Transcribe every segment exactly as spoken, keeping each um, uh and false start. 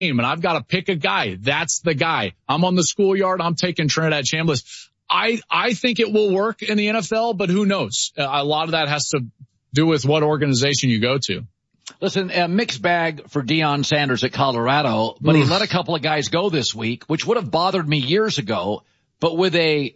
and I've got to pick a guy. That's the guy. I'm on the schoolyard. I'm taking Trinidad Chambliss. I, I think it will work in the N F L, but who knows? A lot of that has to do with what organization you go to. Listen, a mixed bag for Deion Sanders at Colorado, but he let a couple of guys go this week, which would have bothered me years ago, but with a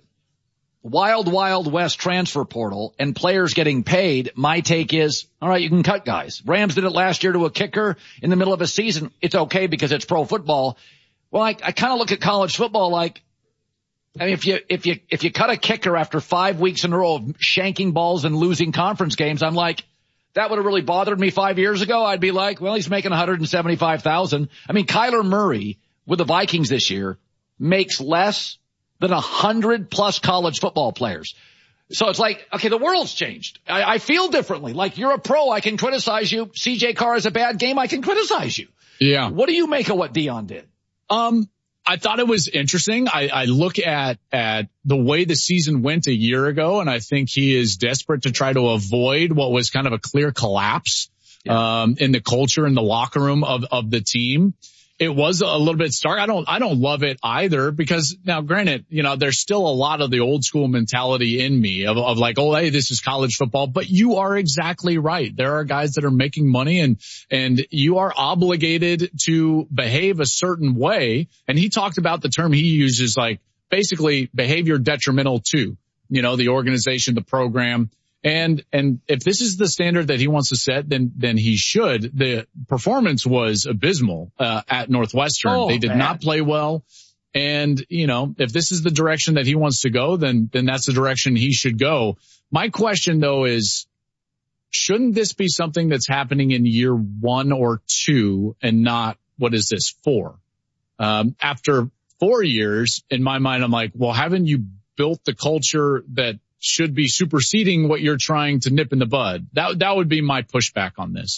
wild, wild west transfer portal and players getting paid, my take is, all right, you can cut guys. Rams did it last year to a kicker in the middle of a season. It's okay because it's pro football. Well, I, I kind of look at college football like, I mean, if you, if you, if you cut a kicker after five weeks in a row of shanking balls and losing conference games, I'm like, that would have really bothered me five years ago. I'd be like, well, he's making one hundred seventy-five thousand. I mean, Kyler Murray with the Vikings this year makes less than a hundred plus college football players. So it's like, okay, the world's changed. I, I feel differently. Like, you're a pro. I can criticize you. C J Carr has a bad game. I can criticize you. Yeah. What do you make of what Deion did? Um, I thought it was interesting. I, I look at, at the way the season went a year ago, and I think he is desperate to try to avoid what was kind of a clear collapse, yeah. um, in the culture in the locker room of, of the team. It was a little bit stark. I don't, I don't love it either because now granted, you know, there's still a lot of the old school mentality in me of, of like, oh, hey, this is college football, but you are exactly right. There are guys that are making money and, and you are obligated to behave a certain way. And he talked about the term he uses, like basically behavior detrimental to, you know, the organization, the program. And, and if this is the standard that he wants to set, then, then he should. The performance was abysmal, uh, at Northwestern. Oh, they did man. not play well. And, you know, if this is the direction that he wants to go, then, then that's the direction he should go. My question though is, shouldn't this be something that's happening in year one or two and not, what is this, four? Um, after four years, in my mind, I'm like, well, haven't you built the culture that should be superseding what you're trying to nip in the bud? That, that would be my pushback on this.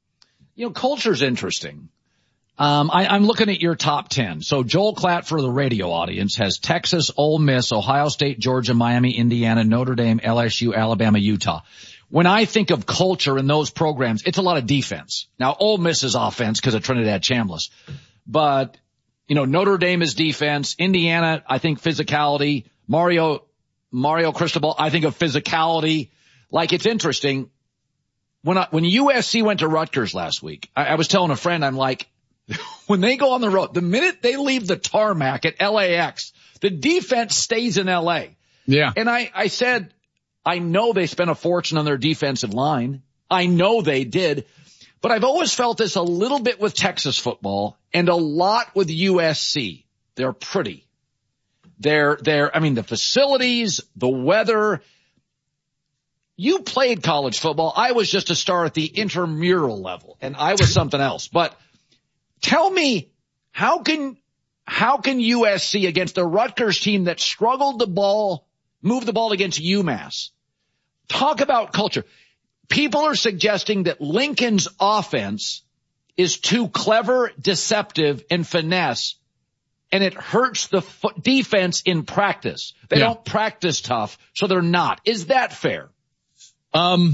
You know, culture's interesting. Um, I, I'm looking at your top ten. So Joel Klatt for the radio audience has Texas, Ole Miss, Ohio State, Georgia, Miami, Indiana, Notre Dame, L S U, Alabama, Utah. When I think of culture in those programs, it's a lot of defense. Now, Ole Miss is offense because of Trinidad Chambliss. But, you know, Notre Dame is defense. Indiana, I think physicality. Mario, Mario Cristobal, I think of physicality. Like, it's interesting. When I, when U S C went to Rutgers last week, I, I was telling a friend, I'm like, when they go on the road, the minute they leave the tarmac at L A X, the defense stays in L A. Yeah. And I, I said, I know they spent a fortune on their defensive line. I know they did. But I've always felt this a little bit with Texas football and a lot with U S C. They're pretty. They're, they're, I mean, the facilities, the weather. You played college football. I was just a star at the intramural level, and I was something else. But tell me, how can, how can U S C against the Rutgers team that struggled the ball, move the ball against UMass? Talk about culture. People are suggesting that Lincoln's offense is too clever, deceptive, and finesse, and it hurts the f- defense in practice. They yeah. don't practice tough, so they're not. Is that fair? Um,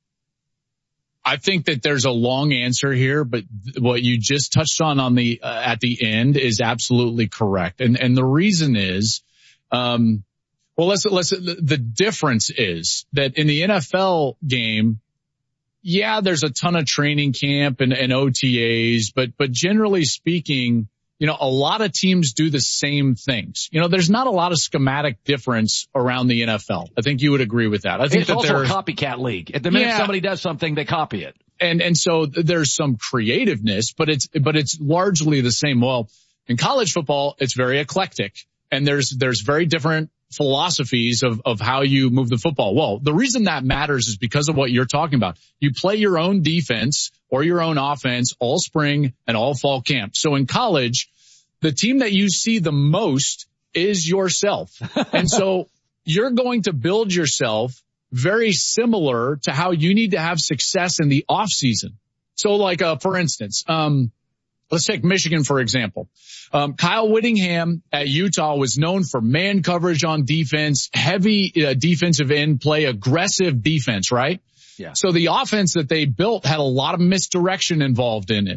I think that there's a long answer here, but what you just touched on on the, uh, at the end is absolutely correct. And, and the reason is, um, well, let's, let's, the difference is that in the N F L game, yeah, there's a ton of training camp and, and O T As, but, but generally speaking, you know, a lot of teams do the same things. You know, there's not a lot of schematic difference around the N F L. I think you would agree with that. I think it's that also a copycat league. At the minute yeah. somebody does something, they copy it. And, and so there's some creativeness, but it's, but it's largely the same. Well, in college football, it's very eclectic, and there's, there's very different philosophies of, of how you move the football. Well, the reason that matters is because of what you're talking about. You play your own defense or your own offense all spring and all fall camp. So in college, the team that you see the most is yourself. And so you're going to build yourself very similar to how you need to have success in the off season. So like, uh, for instance, um, let's take Michigan, for example. Um, Kyle Whittingham at Utah was known for man coverage on defense, heavy uh, defensive end play, aggressive defense, right? Yeah. So the offense that they built had a lot of misdirection involved in it.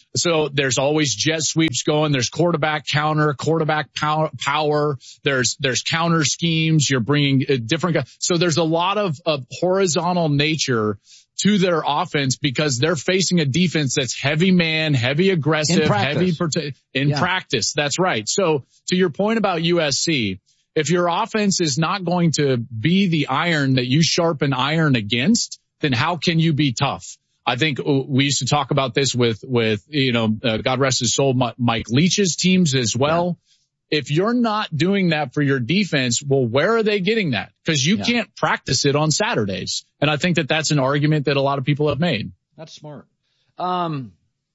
So there's always jet sweeps going. There's quarterback counter, quarterback power, power. There's, there's counter schemes. You're bringing a different guys. So there's a lot of, of horizontal nature to their offense because they're facing a defense that's heavy man, heavy aggressive, heavy prote- in yeah. practice. That's right. So to your point about U S C, if your offense is not going to be the iron that you sharpen iron against, then how can you be tough? I think we used to talk about this with, with, you know, uh, God rest his soul, Mike Leach's teams as well. Yeah. If you're not doing that for your defense, well, where are they getting that? Because you yeah. can't practice it on Saturdays. And I think that that's an argument that a lot of people have made. That's smart. Um,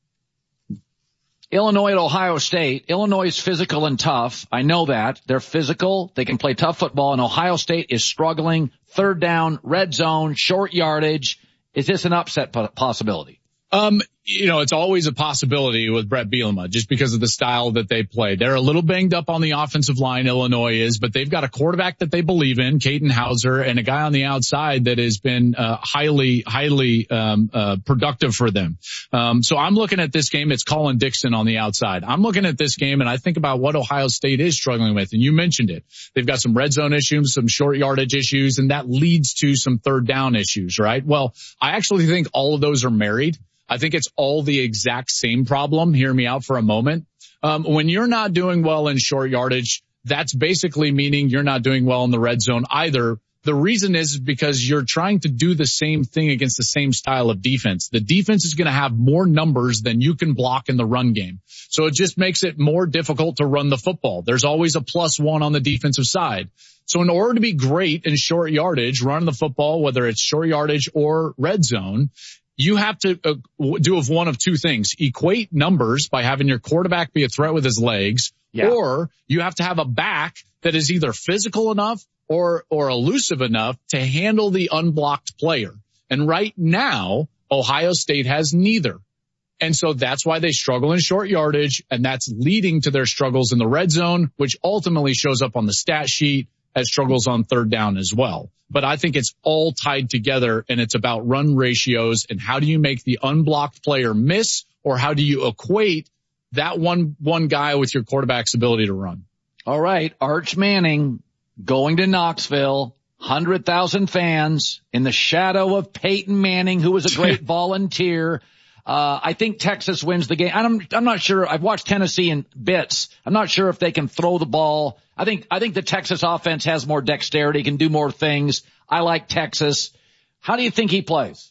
Illinois at Ohio State. Illinois is physical and tough. I know that. They're physical. They can play tough football. And Ohio State is struggling. Third down, red zone, short yardage. Is this an upset possibility? Um, you know, it's always a possibility with Brett Bielema just because of the style that they play. They're a little banged up on the offensive line, Illinois is, but they've got a quarterback that they believe in, Caden Hauser, and a guy on the outside that has been uh, highly, highly um, uh, productive for them. Um, so I'm looking at this game. It's Colin Dixon on the outside. I'm looking at this game and I think about what Ohio State is struggling with, and you mentioned it. They've got some red zone issues, some short yardage issues, and that leads to some third down issues, right? Well, I actually think all of those are married. I think it's all the exact same problem. Hear me out for a moment. Um, when you're not doing well in short yardage, that's basically meaning you're not doing well in the red zone either. The reason is because you're trying to do the same thing against the same style of defense. The defense is going to have more numbers than you can block in the run game. So it just makes it more difficult to run the football. There's always a plus one on the defensive side. So in order to be great in short yardage, running the football, whether it's short yardage or red zone, you have to uh, do of one of two things. Equate numbers by having your quarterback be a threat with his legs, yeah. or you have to have a back that is either physical enough or, or elusive enough to handle the unblocked player. And right now, Ohio State has neither. And so that's why they struggle in short yardage, and that's leading to their struggles in the red zone, which ultimately shows up on the stat sheet as struggles on third down as well. But I think it's all tied together, and it's about run ratios and how do you make the unblocked player miss, or how do you equate that one, one guy with your quarterback's ability to run? All right. Arch Manning going to Knoxville, one hundred thousand fans in the shadow of Peyton Manning, who was a great volunteer. Uh, I think Texas wins the game. I'm, I'm not sure. I've watched Tennessee in bits. I'm not sure if they can throw the ball. I think, I think the Texas offense has more dexterity, can do more things. I like Texas. How do you think he plays?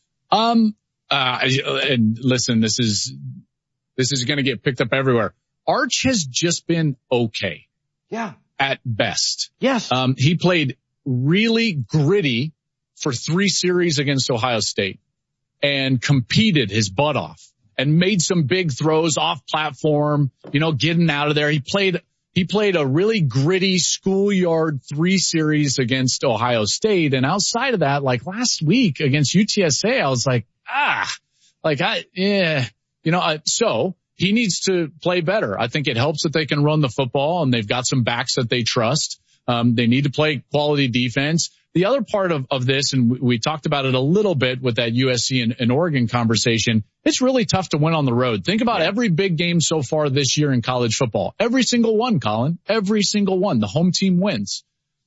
Um, uh, and listen, this is, this is going to get picked up everywhere. Arch has just been okay. Yeah. At best. Yes. Um, he played really gritty for three series against Ohio State and competed his butt off and made some big throws off platform, you know, getting out of there. He played, he played a really gritty schoolyard three series against Ohio State. And outside of that, like last week against U T S A, I was like, ah, like I, yeah, you know, I, so he needs to play better. I think it helps that they can run the football and they've got some backs that they trust. Um, they need to play quality defense. The other part of, of this, and we, we talked about it a little bit with that U S C and, and Oregon conversation, it's really tough to win on the road. Think about every big game so far this year in college football. Every single one, Colin. Every single one. The home team wins.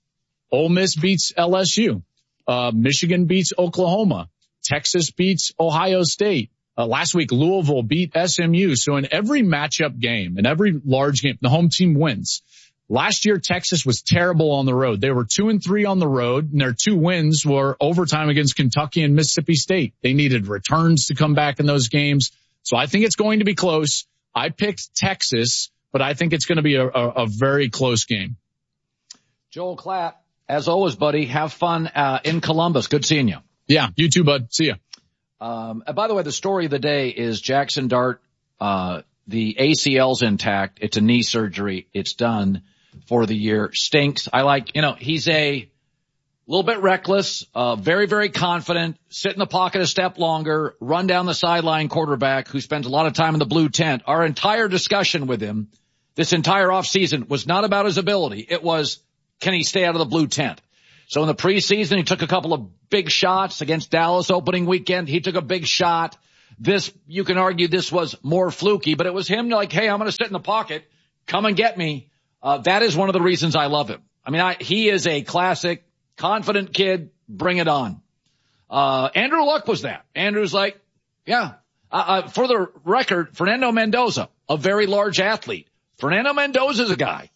Ole Miss beats L S U. Uh, Michigan beats Oklahoma. Texas beats Ohio State. Uh, last week, Louisville beat S M U. So in every matchup game, in every large game, the home team wins. Last year, Texas was terrible on the road. They were two and three on the road, and their two wins were overtime against Kentucky and Mississippi State. They needed returns to come back in those games. So I think it's going to be close. I picked Texas, but I think it's going to be a, a, a very close game. Joel Klatt, as always, buddy, have fun uh, in Columbus. Good seeing you. Yeah, you too, bud. See ya. Um, and by the way, the story of the day is Jackson Dart. Uh, the A C L's intact. It's a knee surgery. It's done for the year. Stinks. I like, you know, he's a little bit reckless, uh, very, very confident, sit in the pocket a step longer, run down the sideline quarterback who spends a lot of time in the blue tent. Our entire discussion with him this entire offseason was not about his ability. It was, can he stay out of the blue tent? So in the preseason, he took a couple of big shots against Dallas opening weekend. He took a big shot. this, you can argue this was more fluky, but it was him like, hey, I'm going to sit in the pocket. Come and get me. Uh, that is one of the reasons I love him. I mean, I, he is a classic, confident kid. Bring it on. Uh, Andrew Luck was that. Andrew's like, yeah. Uh, uh, for the record, Fernando Mendoza, a very large athlete. Fernando Mendoza's a guy.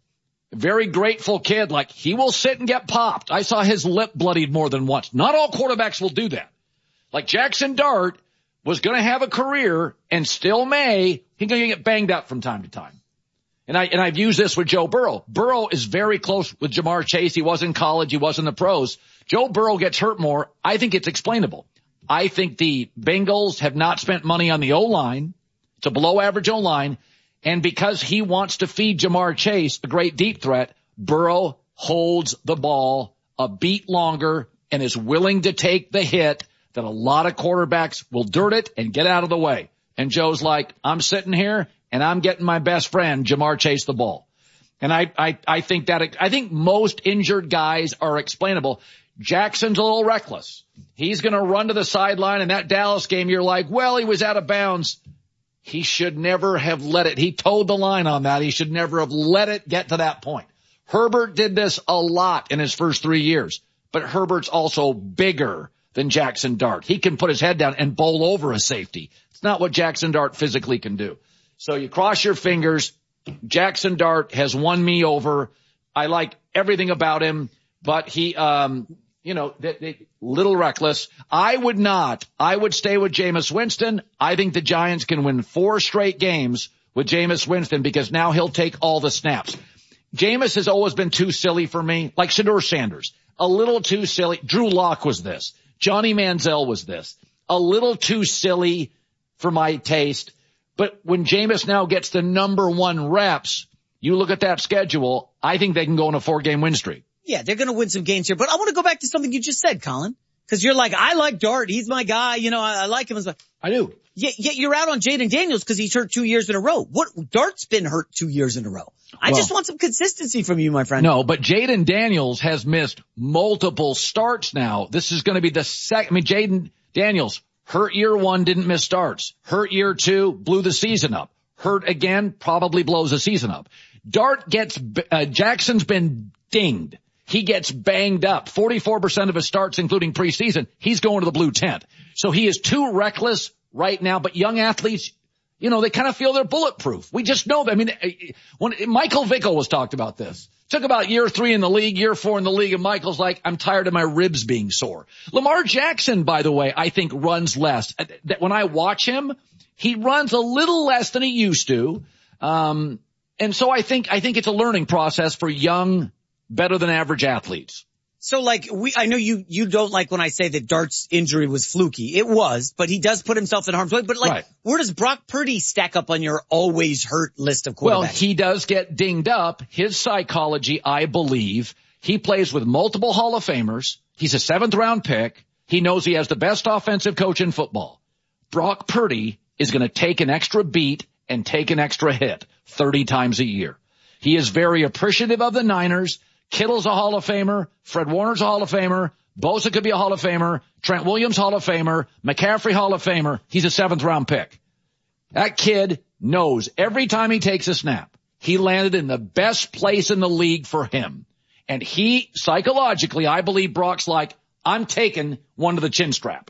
A very grateful kid. Like, he will sit and get popped. I saw his lip bloodied more than once. Not all quarterbacks will do that. Like Jackson Dart was going to have a career and still may. He's going to get banged up from time to time. And I, and I've used this with Joe Burrow. Burrow is very close with Jamar Chase. He was in college. He was in the pros. Joe Burrow gets hurt more. I think it's explainable. I think the Bengals have not spent money on the O-line. It's a below average O-line. And because he wants to feed Jamar Chase, a great deep threat, Burrow holds the ball a beat longer and is willing to take the hit that a lot of quarterbacks will dirt it and get out of the way. And Joe's like, I'm sitting here and I'm getting my best friend, Jamar Chase, the ball. And I, I, I think that, I think most injured guys are explainable. Jackson's a little reckless. He's going to run to the sideline. In that Dallas game, you're like, well, he was out of bounds. He should never have let it. He towed the line on that. He should never have let it get to that point. Herbert did this a lot in his first three years, but Herbert's also bigger than Jackson Dart. He can put his head down and bowl over a safety. It's not what Jackson Dart physically can do. So you cross your fingers. Jackson Dart has won me over. I like everything about him, but he, um, you know, they, they, little reckless. I would not. I would stay with Jameis Winston. I think the Giants can win four straight games with Jameis Winston because now he'll take all the snaps. Jameis has always been too silly for me, like Shedeur Sanders. A little too silly. Drew Lock was this. Johnny Manziel was this. A little too silly for my taste. But when Jameis now gets the number one reps, you look at that schedule, I think they can go on a four-game win streak. Yeah, they're going to win some games here. But I want to go back to something you just said, Colin, because you're like, I like Dart. He's my guy. You know, I, I like him. As a, I do. Yet, yet you're out on Jaden Daniels because he's hurt two years in a row. What? Dart's been hurt two years in a row. I well, just want some consistency from you, my friend. No, but Jaden Daniels has missed multiple starts now. This is going to be the second. I mean, Jaden Daniels, hurt year one, didn't miss starts. Hurt year two, blew the season up. Hurt again, probably blows the season up. Dart gets, uh, Jackson's been dinged. He gets banged up. forty-four percent of his starts, including preseason, he's going to the blue tent. So he is too reckless right now, but young athletes, you know, they kind of feel they're bulletproof. We just know that. I mean, when Michael Vick was talked about this. Took about year three in the league, year four in the league, and Michael's like, I'm tired of my ribs being sore. Lamar Jackson, by the way, I think runs less. That when I watch him, he runs a little less than he used to. Um, and so I think, I think it's a learning process for young, better than average athletes. So like we, I know you, you don't like when I say that Dart's injury was fluky. It was, but he does put himself in harm's way. But like, right. Where does Brock Purdy stack up on your always hurt list of quarterbacks? Well, he does get dinged up. His psychology, I believe, he plays with multiple Hall of Famers. He's a seventh round pick. He knows he has the best offensive coach in football. Brock Purdy is going to take an extra beat and take an extra hit thirty times a year. He is very appreciative of the Niners. Kittle's a Hall of Famer. Fred Warner's a Hall of Famer. Bosa could be a Hall of Famer. Trent Williams, Hall of Famer. McCaffrey, Hall of Famer. He's a seventh round pick. That kid knows every time he takes a snap, he landed in the best place in the league for him. And he, psychologically, I believe Brock's like, I'm taking one to the chin strap.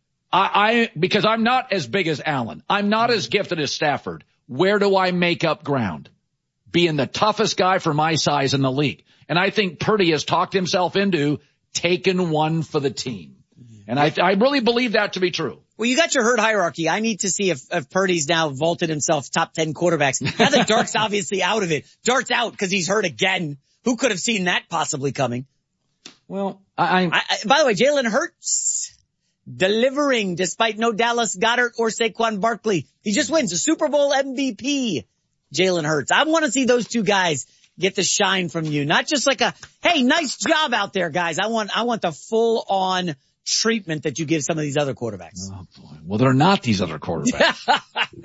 I, I, because I'm not as big as Allen. I'm not as gifted as Stafford. Where do I make up ground? Being the toughest guy for my size in the league. And I think Purdy has talked himself into taking one for the team. And I, I really believe that to be true. Well, you got your hurt hierarchy. I need to see if, if Purdy's now vaulted himself top ten quarterbacks. Now that Dart's obviously out of it. Dart's out because he's hurt again. Who could have seen that possibly coming? Well, I, I, I by the way, Jalen Hurts delivering despite no Dallas Goedert or Saquon Barkley. He just wins the Super Bowl M V P. Jalen Hurts. I want to see those two guys get the shine from you. Not just like a, hey, nice job out there, guys. I want, I want the full on treatment that you give some of these other quarterbacks. Oh boy. Well, they're not these other quarterbacks.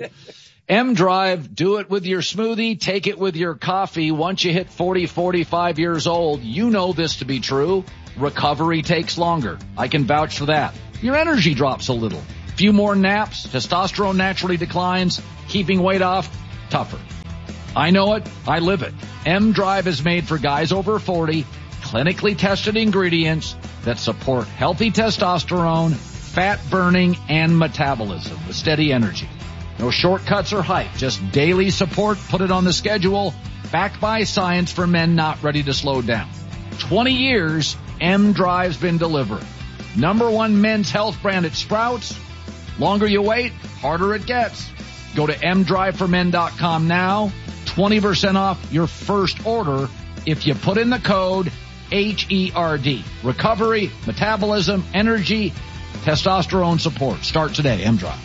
M Drive, do it with your smoothie, take it with your coffee. Once you hit forty, forty-five years old, you know this to be true. Recovery takes longer. I can vouch for that. Your energy drops a little. Few more naps, testosterone naturally declines, keeping weight off, tougher. I know it, I live it. M-Drive is made for guys over forty, clinically tested ingredients that support healthy testosterone, fat burning, and metabolism with steady energy. No shortcuts or hype, just daily support, put it on the schedule, backed by science for men not ready to slow down. twenty years, M-Drive's been delivering. Number one men's health brand at Sprouts. Longer you wait, harder it gets. Go to m drive for men dot com now. twenty percent off your first order if you put in the code H E R D. Recovery, metabolism, energy, testosterone support. Start today, M-Drive.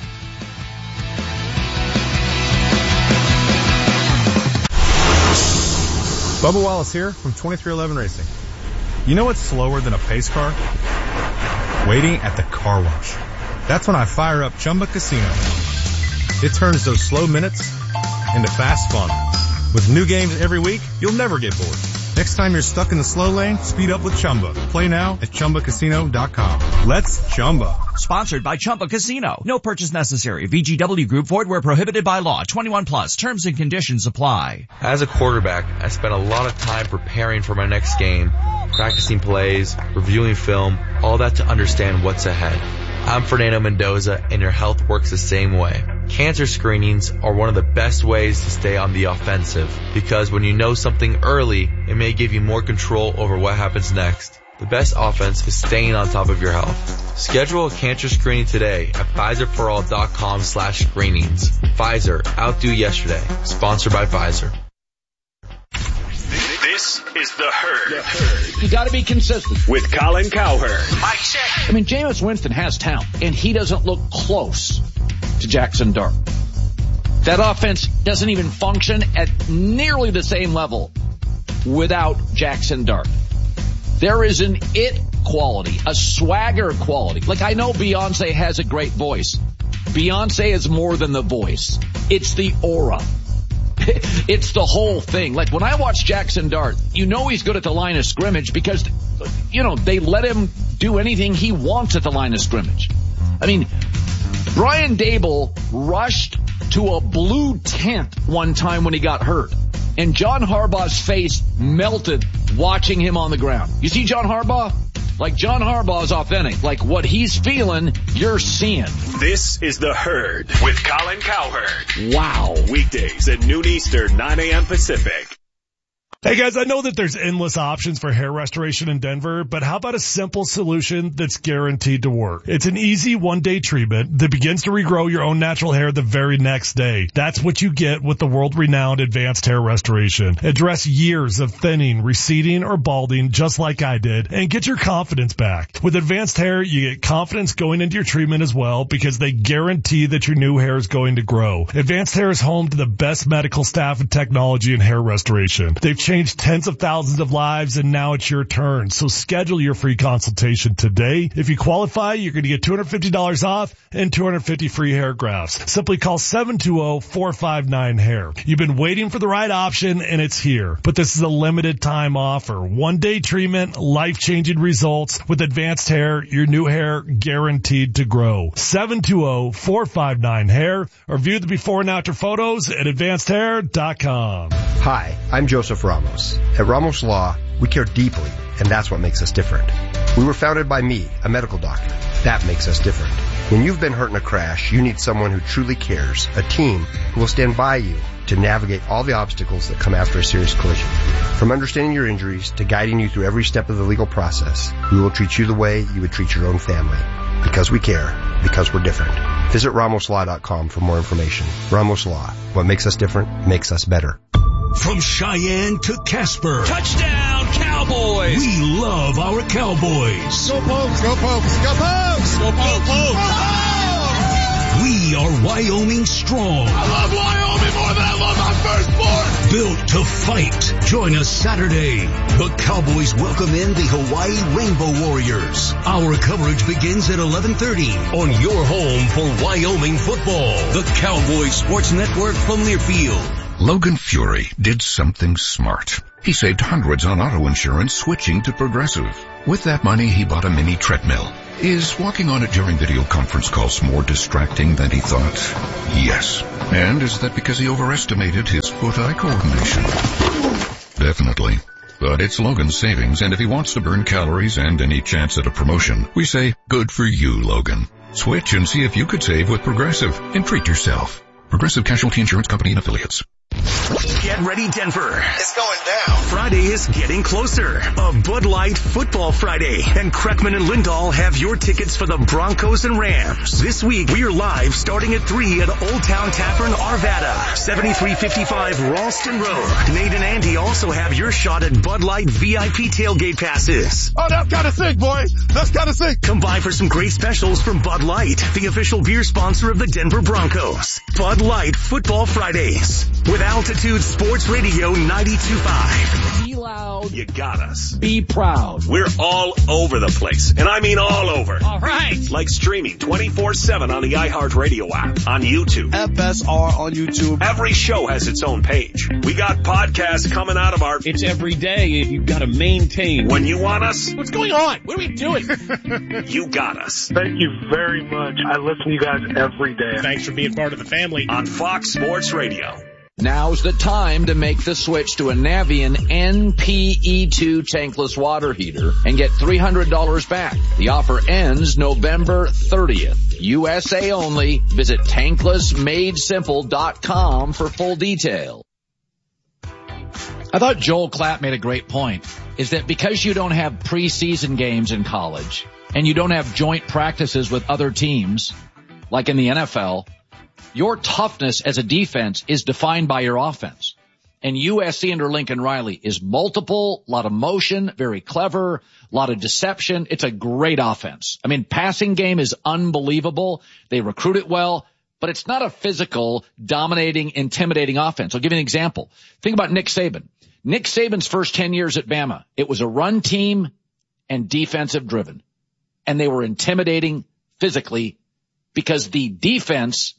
Bubba Wallace here from twenty-three eleven Racing. You know what's slower than a pace car? Waiting at the car wash. That's when I fire up Chumba Casino. It turns those slow minutes into fast fun. With new games every week, you'll never get bored. Next time you're stuck in the slow lane, speed up with Chumba. Play now at chumba casino dot com. Let's Chumba. Sponsored by Chumba Casino. No purchase necessary. V G W Group. Void where prohibited by law. twenty-one plus. Terms and conditions apply. As a quarterback, I spent a lot of time preparing for my next game, practicing plays, reviewing film, all that to understand what's ahead. I'm Fernando Mendoza, and your health works the same way. Cancer screenings are one of the best ways to stay on the offensive, because when you know something early, it may give you more control over what happens next. The best offense is staying on top of your health. Schedule a cancer screening today at Pfizer for all dot com slash screenings. Pfizer, outdo yesterday. Sponsored by Pfizer. This is The Herd. The Herd. You gotta be consistent. With Colin Cowherd. Mike check. I mean, Jameis Winston has talent, and he doesn't look close to Jackson Dart. That offense doesn't even function at nearly the same level without Jackson Dart. There is an it quality, a swagger quality. Like, I know Beyonce has a great voice. Beyonce is more than the voice. It's the aura. It's the whole thing. Like, when I watch Jackson Dart, you know he's good at the line of scrimmage because, you know, they let him do anything he wants at the line of scrimmage. I mean, Brian Dable rushed to a blue tent one time when he got hurt, and John Harbaugh's face melted watching him on the ground. You see John Harbaugh? Like, John Harbaugh is authentic. Like, what he's feeling, you're seeing. This is The Herd with Colin Cowherd. Wow. Weekdays at noon Eastern, nine a.m. Pacific. Hey guys, I know that there's endless options for hair restoration in Denver, but how about a simple solution that's guaranteed to work? It's an easy one-day treatment that begins to regrow your own natural hair the very next day. That's what you get with the world-renowned Advanced Hair Restoration. Address years of thinning, receding, or balding just like I did, and get your confidence back. With Advanced Hair, you get confidence going into your treatment as well because they guarantee that your new hair is going to grow. Advanced Hair is home to the best medical staff and technology in hair restoration. They've changed Changed tens of thousands of lives, and now it's your turn. So schedule your free consultation today. If you qualify, you're going to get two hundred fifty dollars off and two hundred fifty free hair grafts. Simply call seven two zero, four five nine, hair. You've been waiting for the right option, and it's here. But this is a limited time offer. One day treatment, life-changing results. With Advanced Hair, your new hair guaranteed to grow. seven two zero, four five nine, hair, or view the before and after photos at advanced hair dot com. Hi, I'm Joseph Ramos. At Ramos Law, we care deeply, and that's what makes us different. We were founded by me, a medical doctor. That makes us different. When you've been hurt in a crash, you need someone who truly cares, a team who will stand by you to navigate all the obstacles that come after a serious collision. From understanding your injuries to guiding you through every step of the legal process, we will treat you the way you would treat your own family. Because we care. Because we're different. Visit ramos law dot com for more information. Ramos Law. What makes us different makes us better. From Cheyenne to Casper. Touchdown, Cowboys! We love our Cowboys. Go Pokes, go Pokes, go Pokes! Go Pokes! Go Pokes! We are Wyoming strong. I love Wyoming more than I love my firstborn! Built to fight. Join us Saturday. The Cowboys welcome in the Hawaii Rainbow Warriors. Our coverage begins at eleven thirty on your home for Wyoming football. The Cowboys Sports Network from Learfield. Logan Fury did something smart. He saved hundreds on auto insurance switching to Progressive. With that money, he bought a mini treadmill. Is walking on it during video conference calls more distracting than he thought? Yes. And is that because he overestimated his foot-eye coordination? Definitely. But it's Logan's savings, and if he wants to burn calories and any chance at a promotion, we say, good for you, Logan. Switch and see if you could save with Progressive and treat yourself. Progressive Casualty Insurance Company and Affiliates. Get ready, Denver. It's going down. Friday is getting closer. A Bud Light Football Friday. And Kreckman and Lindahl have your tickets for the Broncos and Rams. This week, we are live starting at three at Old Town Tavern, Arvada. seventy-three fifty-five Ralston Road. Nate and Andy also have your shot at Bud Light V I P tailgate passes. Oh, that's kind of sick, boy. That's kind of sick. Come by for some great specials from Bud Light, the official beer sponsor of the Denver Broncos. Bud Light Football Fridays. With Altitude Sports Radio ninety-two point five. Be loud. You got us. Be proud. We're all over the place, and I mean all over. All right. Like streaming twenty-four seven on the iHeartRadio app, on YouTube. F S R on YouTube. Every show has its own page. We got podcasts coming out of our... It's every day. You've got to maintain. When you want us... What's going on? What are we doing? You got us. Thank you very much. I listen to you guys every day. Thanks for being part of the family. On Fox Sports Radio. Now's the time to make the switch to a Navien N P E two tankless water heater and get three hundred dollars back. The offer ends November thirtieth. U S A only. Visit tankless made simple dot com for full detail. I thought Joel Klatt made a great point, is that because you don't have preseason games in college and you don't have joint practices with other teams, like in the N F L, your toughness as a defense is defined by your offense. And U S C under Lincoln Riley is multiple, a lot of motion, very clever, a lot of deception. It's a great offense. I mean, passing game is unbelievable. They recruit it well, but it's not a physical, dominating, intimidating offense. I'll give you an example. Think about Nick Saban. Nick Saban's first ten years at Bama, it was a run team and defensive driven. And they were intimidating physically because the defense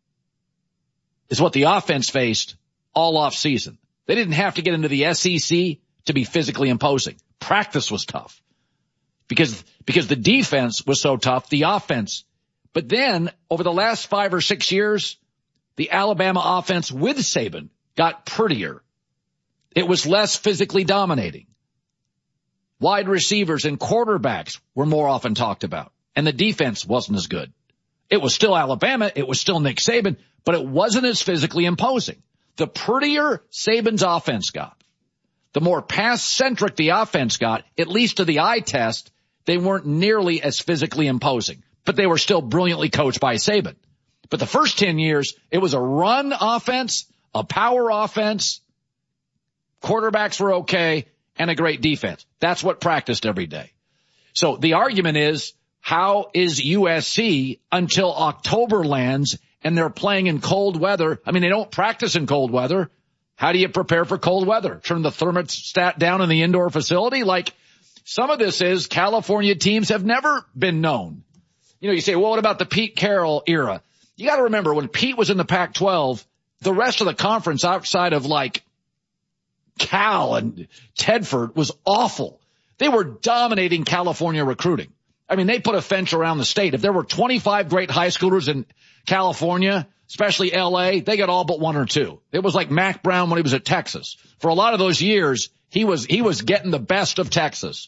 is what the offense faced all off season. They didn't have to get into the S E C to be physically imposing. Practice was tough because, because the defense was so tough, the offense. But then over the last five or six years, the Alabama offense with Saban got prettier. It was less physically dominating. Wide receivers and quarterbacks were more often talked about, and the defense wasn't as good. It was still Alabama. It was still Nick Saban, but it wasn't as physically imposing. The prettier Saban's offense got, the more pass-centric the offense got, at least to the eye test, they weren't nearly as physically imposing, but they were still brilliantly coached by Saban. But the first ten years, it was a run offense, a power offense, quarterbacks were okay, and a great defense. That's what practiced every day. So the argument is, how is U S C until October lands and they're playing in cold weather? I mean, they don't practice in cold weather. How do you prepare for cold weather? Turn the thermostat down in the indoor facility? Like, some of this is California teams have never been known. You know, you say, well, what about the Pete Carroll era? You got to remember, when Pete was in the Pac twelve, the rest of the conference outside of like Cal and Tedford was awful. They were dominating California recruiting. I mean, they put a fence around the state. If there were twenty-five great high schoolers in California, especially L A, they got all but one or two. It was like Mac Brown when he was at Texas. For a lot of those years, he was, he was getting the best of Texas.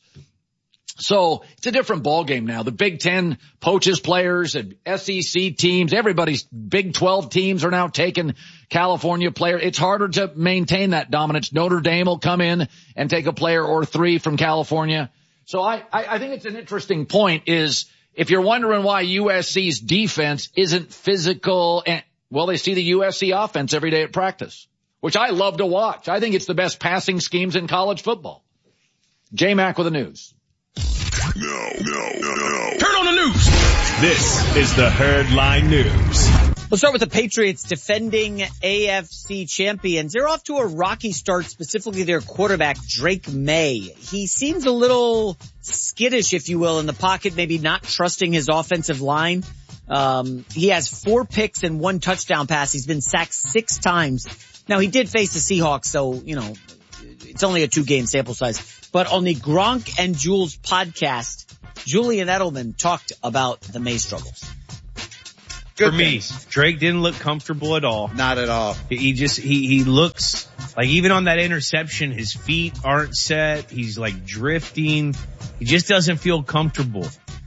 So it's a different ballgame now. The Big Ten poaches players and S E C teams. Everybody's Big twelve teams are now taking California players. It's harder to maintain that dominance. Notre Dame will come in and take a player or three from California. So I, I, I think it's an interesting point is if you're wondering why U S C's defense isn't physical, and well, they see the U S C offense every day at practice, which I love to watch. I think it's the best passing schemes in college football. J-Mac with the news. No, no, no, no. Turn on the news. This is the Herdline News. We'll start with the Patriots defending A F C champions. They're off to a rocky start, specifically their quarterback, Drake May. He seems a little skittish, if you will, in the pocket, maybe not trusting his offensive line. Um, he has four picks and one touchdown pass. He's been sacked six times. Now, he did face the Seahawks, so, you know, it's only a two-game sample size. But on the Gronk and Jules podcast, Julian Edelman talked about the May struggles. Good For things. me, Drake didn't look comfortable at all. Not at all. He just, he, he looks like even on that interception, his feet aren't set. He's like drifting. He just doesn't feel comfortable.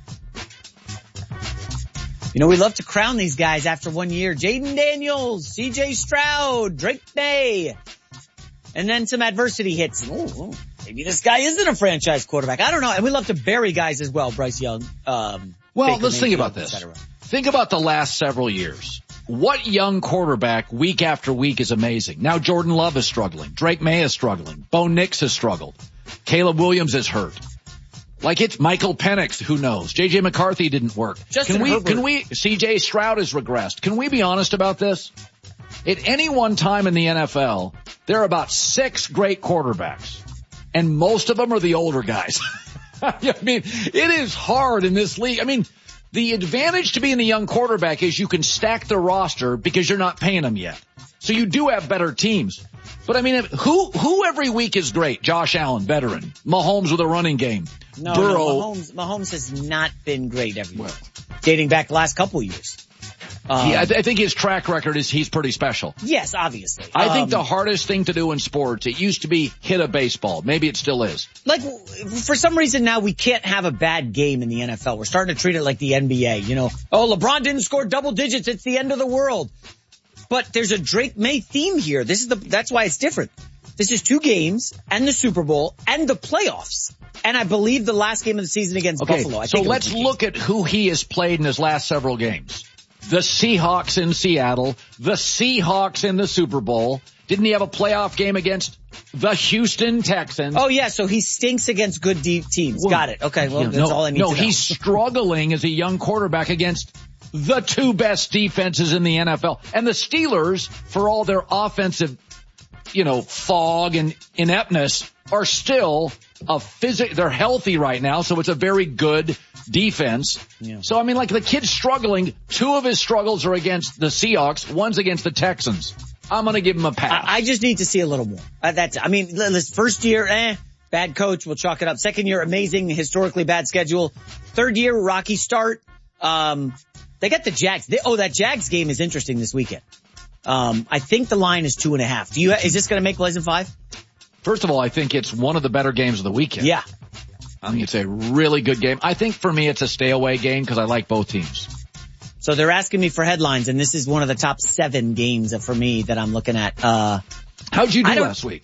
You know, we love to crown these guys after one year. Jaden Daniels, C J Stroud, Drake May. And then some adversity hits. Ooh, maybe this guy isn't a franchise quarterback. I don't know. And we love to bury guys as well. Bryce Young. Um, well, Baker let's think Mayfield, about this. Think about the last several years. What young quarterback week after week is amazing? Now Jordan Love is struggling. Drake May is struggling. Bo Nix has struggled. Caleb Williams is hurt. Like it's Michael Penix, who knows? J J McCarthy didn't work. Justin can we, Herbert. can we, C J Stroud has regressed. Can we be honest about this? At any one time in the N F L, there are about six great quarterbacks. And most of them are the older guys. I mean, it is hard in this league. I mean, the advantage to being a young quarterback is you can stack the roster because you're not paying them yet. So you do have better teams. But I mean, who, who every week is great? Josh Allen, veteran. Mahomes with a running game. No, Burrow. no, Mahomes, Mahomes has not been great every week. Dating back the last couple years. Um, yeah, I, th- I think his track record is he's pretty special. Yes, obviously. I um, think the hardest thing to do in sports, it used to be hit a baseball. Maybe it still is. Like, for some reason now we can't have a bad game in the N F L. We're starting to treat it like the N B A, you know. Oh, LeBron didn't score double digits. It's the end of the world. But there's a Drake May theme here. This is the, that's why it's different. This is two games and the Super Bowl and the playoffs. And I believe the last game of the season against okay, Buffalo. I so think let's look at who he has played in his last several games. The Seahawks in Seattle, the Seahawks in the Super Bowl. Didn't he have a playoff game against the Houston Texans? Oh yeah, so he stinks against good deep teams. Well, Got it. Okay, well, you know, that's no, all I need no, to know. he's struggling as a young quarterback against the two best defenses in the N F L. And the Steelers, for all their offensive, you know, fog and ineptness, are still a physic, they're healthy right now, so it's a very good defense. Yeah. So I mean, like the kid's struggling. Two of his struggles are against the Seahawks. One's against the Texans. I'm going to give him a pass. I, I just need to see a little more. Uh, that's, I mean, listen, first year, eh, bad coach, we'll chalk it up. Second year, amazing, historically bad schedule. Third year, rocky start. Um, they got the Jags. They, oh, that Jags game is interesting this weekend. Um, I think the line is two and a half. Do you, is this going to make Blazen five? First of all, I think it's one of the better games of the weekend. Yeah. I think it's a really good game. I think for me it's a stay away game because I like both teams. So they're asking me for headlines, and this is one of the top seven games for me that I'm looking at. Uh, How'd you do last week?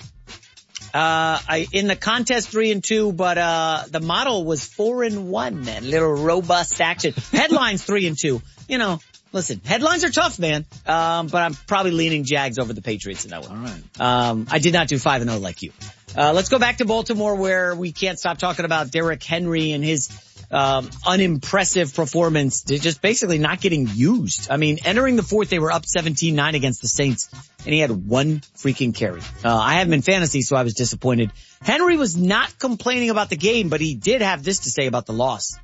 Uh, I, in the contest three and two, but, uh, the model was four and one, man. Little robust action. Headlines three and two. You know, listen, headlines are tough, man. Um, but I'm probably leaning Jags over the Patriots in that one. All right. Um, I did not do five and oh like you. Uh, let's go back to Baltimore where we can't stop talking about Derrick Henry and his, um, unimpressive performance. They're just basically not getting used. I mean, entering the fourth, they were up seventeen nine against the Saints and he had one freaking carry. Uh, I have him in fantasy, so I was disappointed. Henry was not complaining about the game, but he did have this to say about the loss.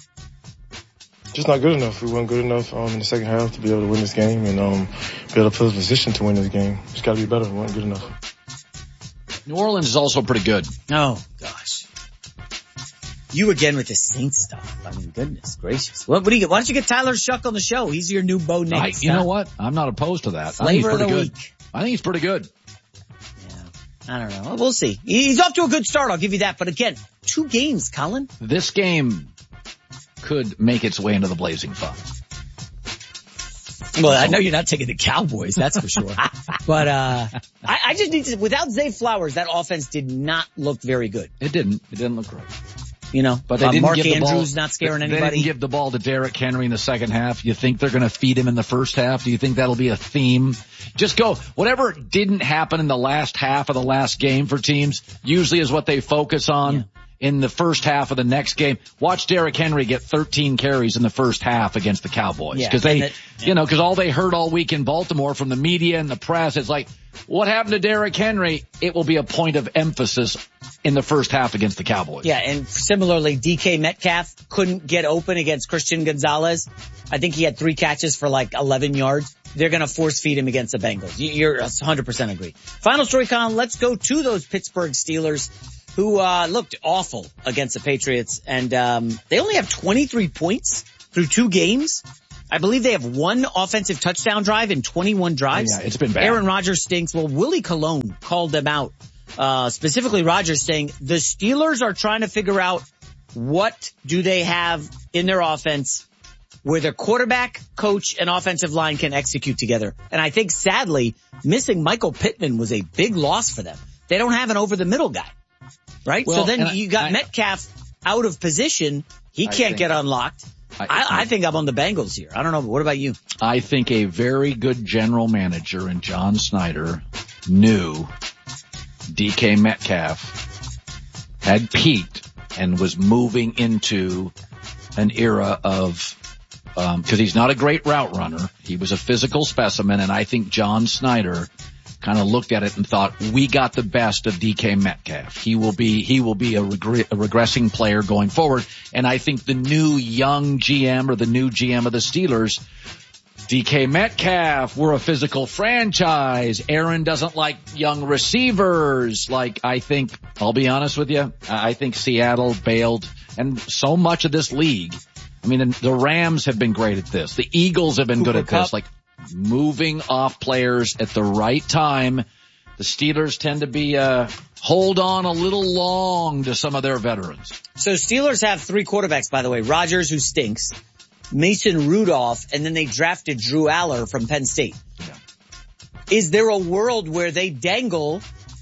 Just not good enough. We weren't good enough um, in the second half to be able to win this game and um, be able to put us in position to win this game. Just got to be better. We weren't good enough. New Orleans is also pretty good. Oh, gosh. You again with the Saints stuff. I mean, goodness gracious. What, what do you get? Why don't you get Tyler Shuck on the show? He's your new Bo Nix. I, you huh? know what? I'm not opposed to that. Flavor I think he's of pretty the good. week. I think he's pretty good. Yeah. I don't know. We'll see. He's off to a good start. I'll give you that. But again, two games, Colin. This game could make its way into the Blazing Five. Well, I know you're not taking the Cowboys, that's for sure. But, uh, I, I just need to, without Zay Flowers, that offense did not look very good. It didn't. It didn't look great. You know, but they uh, didn't Mark give Andrews the ball, not scaring they, anybody. They didn't give the ball to Derrick Henry in the second half. You think they're going to feed him in the first half? Do you think that'll be a theme? Just go, whatever didn't happen in the last half of the last game for teams usually is what they focus on. Yeah. In the first half of the next game. Watch Derrick Henry get thirteen carries in the first half against the Cowboys. Yeah, Cause they, it, yeah. you know, cause all they heard all week in Baltimore from the media and the press is like, what happened to Derrick Henry? It will be a point of emphasis in the first half against the Cowboys. Yeah, and similarly, D K Metcalf couldn't get open against Christian Gonzalez. I think he had three catches for like eleven yards. They're going to force feed him against the Bengals. You're one hundred percent agree. Final story, Colin. Let's go to those Pittsburgh Steelers. who uh looked awful against the Patriots, and um they only have twenty-three points through two games. I believe they have one offensive touchdown drive in twenty-one drives. Yeah, it's been bad. Aaron Rodgers stinks. Well, Willie Colon called them out. Uh, specifically Rodgers saying the Steelers are trying to figure out what do they have in their offense where their quarterback, coach, and offensive line can execute together. And I think sadly, missing Michael Pittman was a big loss for them. They don't have an over the middle guy, right? Well, so then I, you got I, Metcalf out of position. He I can't think, get unlocked. I, I, I think I'm on the Bengals here. I don't know. But what about you? I think a very good general manager in John Snyder knew D K Metcalf had peaked and was moving into an era of, um, cause he's not a great route runner. He was a physical specimen, and I think John Snyder kind of looked at it and thought, we got the best of D K Metcalf. He will be, he will be a, regre- a regressing player going forward. And I think the new young G M or the new G M of the Steelers, D K Metcalf, we're a physical franchise. Aaron doesn't like young receivers. Like, I think, I'll be honest with you, I think Seattle bailed, and so much of this league. I mean, the Rams have been great at this. The Eagles have been Cooper good at Kupp. this. Like, moving off players at the right time. The Steelers tend to be, uh, hold on a little long to some of their veterans. So Steelers have three quarterbacks, by the way. Rodgers, who stinks. Mason Rudolph, and then they drafted Drew Aller from Penn State. Yeah. Is there a world where they dangle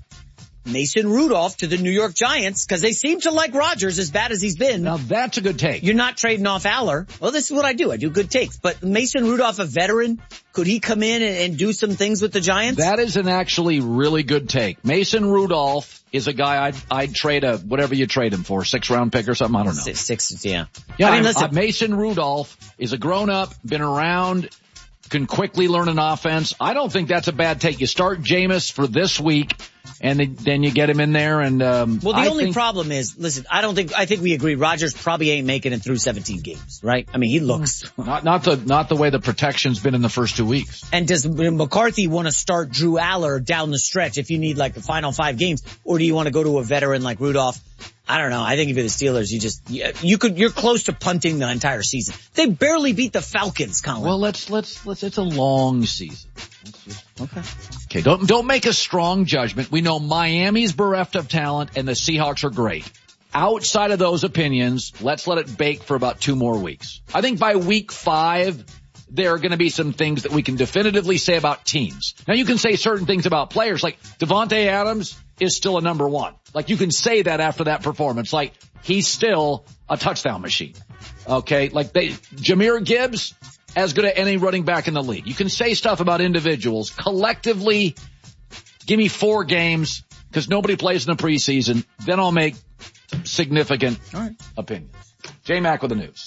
Mason Rudolph to the New York Giants because they seem to like Rodgers as bad as he's been? Now that's a good take. You're not trading off Aller. Well, this is what I do. I do good takes. But Mason Rudolph, a veteran, could he come in and, and do some things with the Giants? That is an actually really good take. Mason Rudolph is a guy I'd, I'd trade a, whatever you trade him for, six round pick or something. I don't know. Six, six yeah. Yeah, I mean, I, listen. uh, Mason Rudolph is a grown up, been around, can quickly learn an offense. I don't think that's a bad take. You start Jameis for this week, and then, then you get him in there. And um, well, the I only think, problem is, listen, I don't think I think we agree. Rodgers probably ain't making it through seventeen games, right? I mean, he looks not not the not the way the protection's been in the first two weeks. And does McCarthy want to start Drew Aller down the stretch if you need like the final five games, or do you want to go to a veteran like Rudolph? I don't know. I think if you're the Steelers, you just, you could, you're close to punting the entire season. They barely beat the Falcons, Colin. Well, let's, let's, let's, it's a long season. Let's just, okay. Okay. Don't, don't make a strong judgment. We know Miami's bereft of talent and the Seahawks are great. Outside of those opinions, let's let it bake for about two more weeks. I think by week five, there are going to be some things that we can definitively say about teams. Now you can say certain things about players, like Devontae Adams is still a number one. Like you can say that after that performance, like he's still a touchdown machine. Okay. Like they, Jahmyr Gibbs, as good as any running back in the league. You can say stuff about individuals. Collectively, give me four games because nobody plays in the preseason. Then I'll make significant All right. opinions. J-Mac with the news.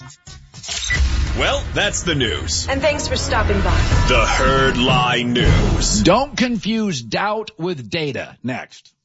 Well, that's the news. And thanks for stopping by. The Herd Lie News. Don't confuse doubt with data. Next.